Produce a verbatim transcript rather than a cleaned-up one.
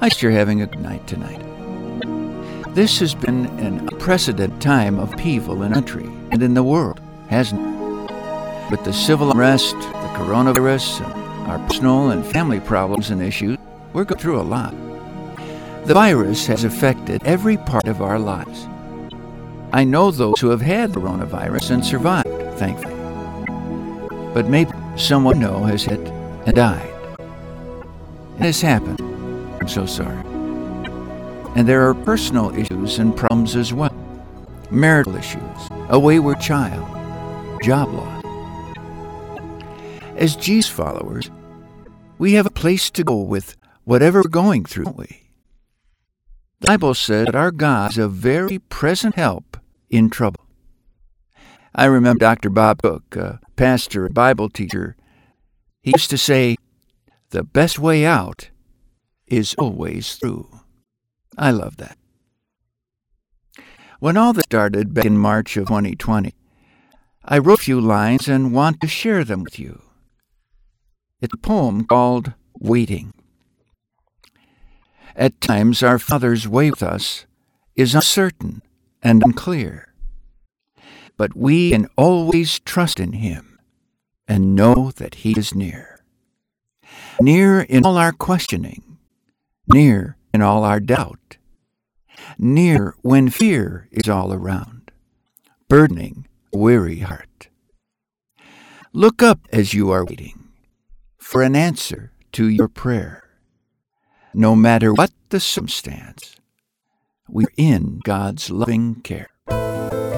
I hope you're having a good night tonight. This has been an unprecedented time of upheaval in the country and in the world, hasn't it? With the civil unrest, the coronavirus, and our personal and family problems and issues, we're going through a lot. The virus has affected every part of our lives. I know those who have had the coronavirus and survived, thankfully. But maybe someone you know has hit and died. It has happened. I'm so sorry. And there are personal issues and problems as well. Marital issues, a wayward child, job loss. As Jesus followers, we have a place to go with whatever we're going through, don't we? The Bible says that our God is a very present help in trouble. I remember Doctor Bob Cook, a pastor and Bible teacher. He used to say, "The best way out is always through." I love that. When all this started back in March of twenty twenty, I wrote a few lines and want to share them with you. It's a poem called Waiting. At times, our Father's way with us is uncertain and unclear, but we can always trust in Him and know that He is near. Near in all our questioning, near in all our doubt, near when fear is all around, burdening a weary heart. Look up as you are waiting for an answer to your prayer. No matter what the circumstance, we're in God's loving care.